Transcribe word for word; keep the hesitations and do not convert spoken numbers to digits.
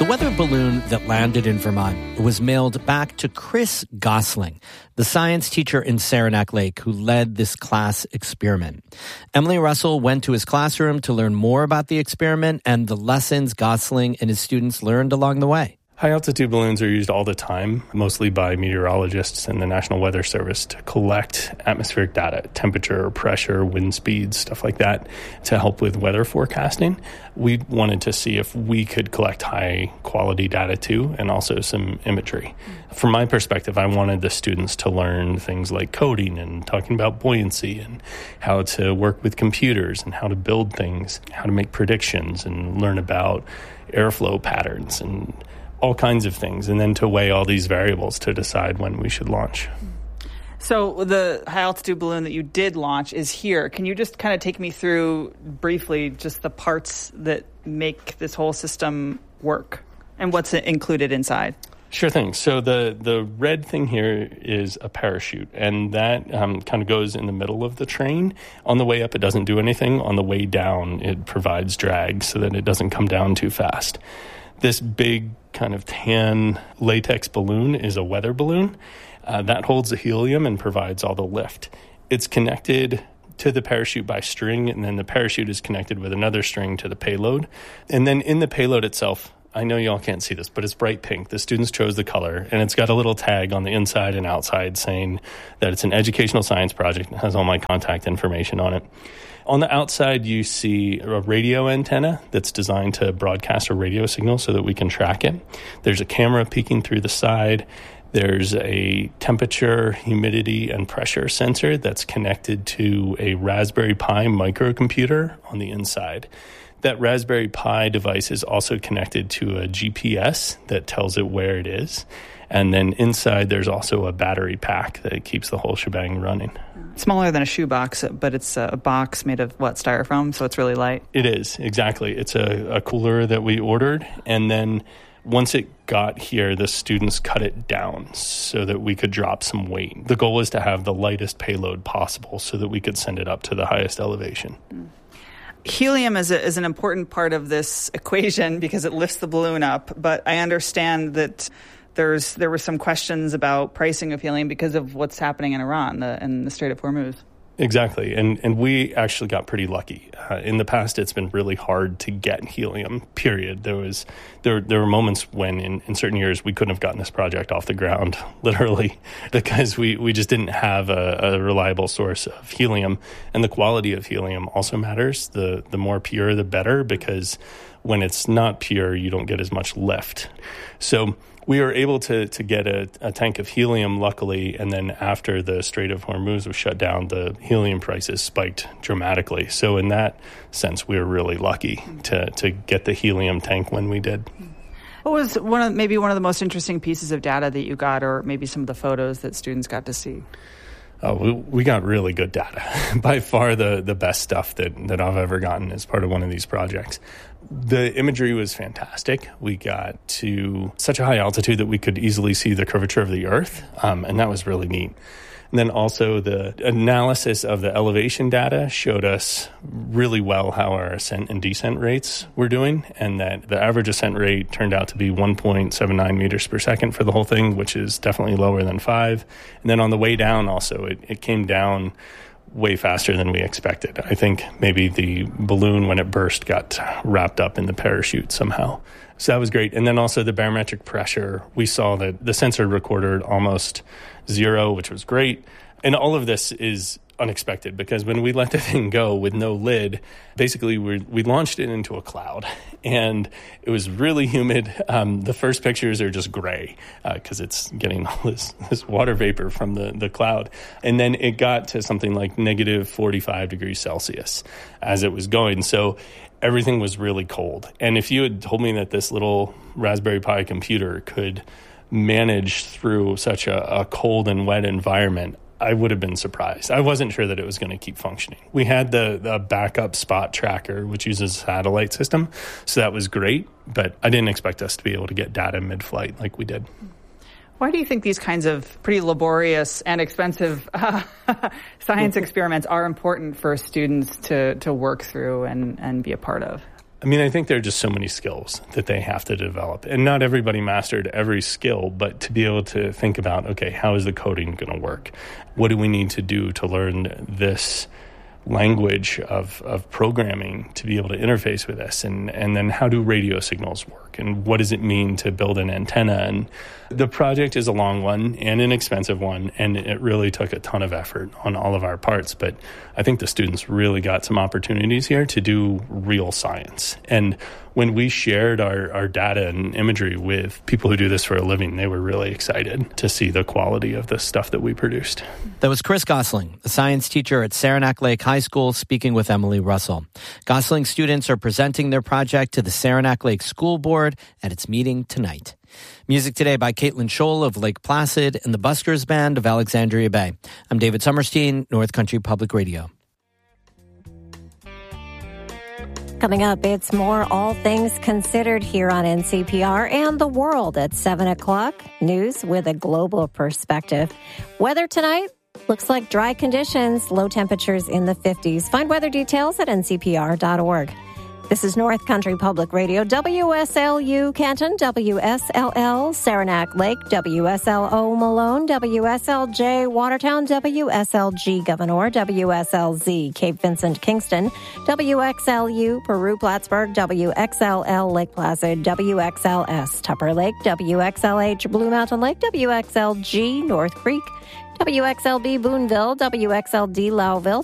The weather balloon that landed in Vermont was mailed back to Chris Gosling, the science teacher in Saranac Lake who led this class experiment. Emily Russell went to his classroom to learn more about the experiment and the lessons Gosling and his students learned along the way. High-altitude balloons are used all the time, mostly by meteorologists and the National Weather Service, to collect atmospheric data, temperature, pressure, wind speeds, stuff like that, to help with weather forecasting. We wanted to see if we could collect high-quality data too, and also some imagery. From my perspective, I wanted the students to learn things like coding and talking about buoyancy and how to work with computers and how to build things, how to make predictions and learn about airflow patterns and all kinds of things, and then to weigh all these variables to decide when we should launch. So the high-altitude balloon that you did launch is here. Can you just kind of take me through briefly just the parts that make this whole system work and what's included inside? Sure thing. So the, the red thing here is a parachute, and that um, kind of goes in the middle of the train. On the way up, it doesn't do anything. On the way down, it provides drag so that it doesn't come down too fast. This big kind of tan latex balloon is a weather balloon. Uh, that holds the helium and provides all the lift. It's connected to the parachute by string, and then the parachute is connected with another string to the payload. And then in the payload itself, I know y'all can't see this, but it's bright pink. The students chose the color, and it's got a little tag on the inside and outside saying that it's an educational science project and has all my contact information on it. On the outside, you see a radio antenna that's designed to broadcast a radio signal so that we can track it. There's a camera peeking through the side. There's a temperature, humidity, and pressure sensor that's connected to a Raspberry Pi microcomputer on the inside. That Raspberry Pi device is also connected to a G P S that tells it where it is. And then inside, there's also a battery pack that keeps the whole shebang running. Smaller than a shoebox, but it's a box made of, what, styrofoam? So it's really light? It is, exactly. It's a, a cooler that we ordered. And then once it got here, the students cut it down so that we could drop some weight. The goal was to have the lightest payload possible so that we could send it up to the highest elevation. Mm. Helium is, a, is an important part of this equation because it lifts the balloon up, but I understand that there's there were some questions about pricing of helium because of what's happening in Iran the, and the Strait of Hormuz. Exactly, and and we actually got pretty lucky. Uh, in the past, it's been really hard to get helium, period. There was there there were moments when in, in certain years we couldn't have gotten this project off the ground, literally, because we, we just didn't have a, a reliable source of helium. And the quality of helium also matters. The the more pure, the better, because when it's not pure, you don't get as much lift. So we were able to to get a, a tank of helium, luckily, and then after the Strait of Hormuz was shut down, the helium prices spiked dramatically. So in that sense, we were really lucky to to get the helium tank when we did. What was one of maybe one of the most interesting pieces of data that you got, or maybe some of the photos that students got to see? Oh, we, we got really good data. By far the, the best stuff that, that I've ever gotten as part of one of these projects. The imagery was fantastic. We got to such a high altitude that we could easily see the curvature of the Earth, um, and that was really neat. And then also the analysis of the elevation data showed us really well how our ascent and descent rates were doing, and that the average ascent rate turned out to be one point seven nine meters per second for the whole thing, which is definitely lower than five. And then on the way down also, it, it came down way faster than we expected. I think maybe the balloon, when it burst, got wrapped up in the parachute somehow. So that was great. And then also the barometric pressure, we saw that the sensor recorded almost zero, which was great. And all of this is unexpected because when we let the thing go with no lid, basically we we launched it into a cloud, and it was really humid. Um, the first pictures are just gray because uh, it's getting all this, this water vapor from the, the cloud. And then it got to something like negative forty-five degrees Celsius as it was going. So everything was really cold. And if you had told me that this little Raspberry Pi computer could manage through such a, a cold and wet environment, I would have been surprised. I wasn't sure that it was going to keep functioning. We had the, the backup spot tracker, which uses a satellite system, so that was great, but I didn't expect us to be able to get data mid-flight like we did. Why do you think these kinds of pretty laborious and expensive uh, science experiments are important for students to, to work through and, and be a part of? I mean, I think there are just so many skills that they have to develop. And not everybody mastered every skill, but to be able to think about, okay, how is the coding going to work? What do we need to do to learn this language of, of programming to be able to interface with this? And, and then how do radio signals work? And what does it mean to build an antenna? And the project is a long one and an expensive one, and it really took a ton of effort on all of our parts. But I think the students really got some opportunities here to do real science. And when we shared our, our data and imagery with people who do this for a living, they were really excited to see the quality of the stuff that we produced. That was Chris Gosling, a science teacher at Saranac Lake High School, speaking with Emily Russell. Gosling students are presenting their project to the Saranac Lake School Board at its meeting tonight. Music today by Caitlin Scholl of Lake Placid and the Buskers Band of Alexandria Bay. I'm David Summerstein, North Country Public Radio. Coming up, it's more All Things Considered here on N C P R and the world at seven o'clock. News with a global perspective. Weather tonight looks like dry conditions, low temperatures in the fifties. Find weather details at N C P R dot org. This is North Country Public Radio, W S L U Canton, W S L L Saranac Lake, W S L O Malone, W S L J Watertown, W S L G Governor, W S L Z Cape Vincent Kingston, W X L U Peru Plattsburgh, W X L L Lake Placid, W X L S Tupper Lake, W X L H Blue Mountain Lake, W X L G North Creek, W X L B Boonville, W X L D Lowville,